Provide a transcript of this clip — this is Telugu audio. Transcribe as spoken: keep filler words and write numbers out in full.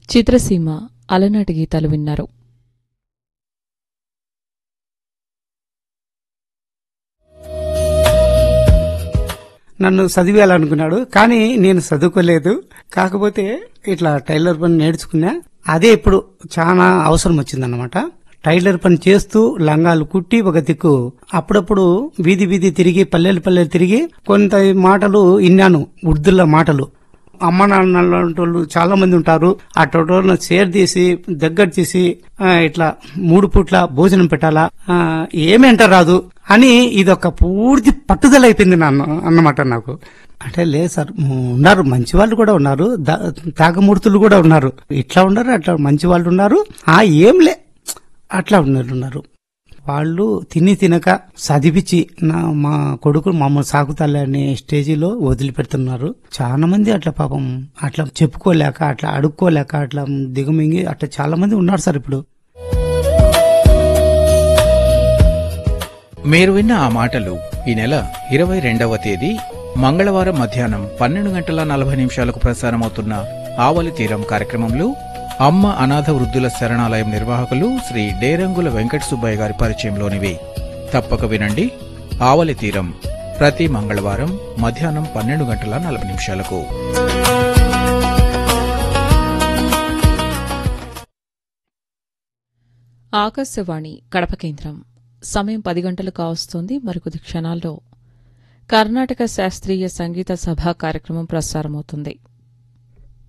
చిత్రసీమ అలనాటి గీతాలు విన్నారు. నన్ను చదివేయాలనుకున్నాడు, కానీ నేను చదువుకోలేదు. కాకపోతే ఇట్లా టైలర్ పని నేర్చుకున్నా. అదే ఇప్పుడు చాలా అవసరం వచ్చిందన్నమాట. టైలర్ పని చేస్తూ లంగాలు కుట్టి ఒక దిక్కు అప్పుడప్పుడు వీధి వీధి తిరిగి పల్లెలు పల్లెలు తిరిగి కొంత మాటలు విన్నాను, ఉర్దూల మాటలు. అమ్మ నాన్నలు చాలా మంది ఉంటారు, ఆ టోటోలను షేర్ తీసి దగ్గర తీసి ఇట్లా మూడు పూట్ల భోజనం పెట్టాలా, ఏమేంట రాదు అని ఇదొక పూర్తి పట్టుదల అయిపోయింది నాన్న అన్నమాట నాకు. అంటే లేదు సార్, ఉన్నారు మంచి వాళ్ళు కూడా ఉన్నారు, తాగమూర్తులు కూడా ఉన్నారు, ఇట్లా ఉన్నారు అట్లా మంచి వాళ్ళు ఉన్నారు, ఆ ఏంలే అట్లా ఉన్నారు ఉన్నారు వాళ్ళు తిని తినక చదివించి నా మా కొడుకు మమ్మల్ని సాకుతాలే అనే స్టేజిలో వదిలిపెడుతున్నారు. చాలా మంది అట్లా పాపం అట్లా చెప్పుకోలేక అట్లా అడుక్కోలేక అట్లా దిగుమింగి అట్లా చాలా మంది ఉన్నారు సార్. ఇప్పుడు మీరు విన్న ఆ మాటలు ఈ నెల ఇరవై రెండవ తేదీ మంగళవారం మధ్యాహ్నం పన్నెండు గంటల నలభై నిమిషాలకు ప్రసారమవుతున్న ఆవలి తీరం కార్యక్రమంలో అమ్మ అనాథ వృద్ధుల శరణాలయం నిర్వాహకులు శ్రీ డేరంగుల వెంకట సుబ్బయ్య గారి పరిచయంలోనివి. తప్పక వినండి ఆవలి తీరం, ప్రతి మంగళవారం మధ్యాహ్నం పన్నెండు గంటల నలభై నిమిషాలకు. ఆకాశవాణి కడప కేంద్రం. సమయం పది గంటలు కావస్తోంది. మరికొద్ది క్షణాల్లో కర్ణాటక శాస్త్రీయ సంగీత సభ కార్యక్రమం ప్రసారమవుతుంది.